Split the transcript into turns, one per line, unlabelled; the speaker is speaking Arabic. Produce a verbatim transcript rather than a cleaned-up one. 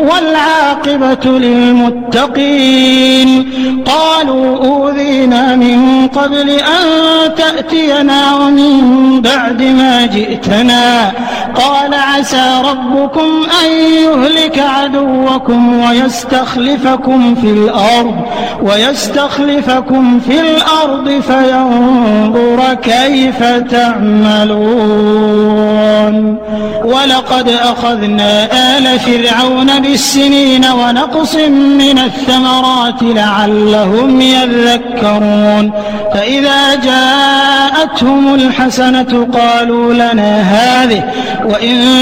والعاقبة للمتقين. قالوا أوذينا من قبل أن تأتينا ومن بعد ما جئتنا. قال عسى ربكم أن يهلك عدوكم ويستخلفكم في الأرض ويستخلفكم في الأرض فينظر كيف تعملون. ولقد أخذنا آل فرعون بالسنين ونقص من الثمرات لعلهم يذكرون. فإذا جاءتهم الحسنة قالوا لنا هذه وإن